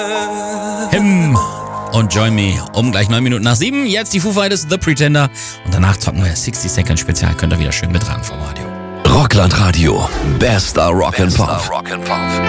Him und Join Me um gleich 9 Minuten nach 7. Jetzt die Foo Fighters, The Pretender. Und danach zocken wir 60 Second Spezial. Könnt ihr wieder schön mittragen vom Radio. Rockland Radio. Bester Rock and Pop.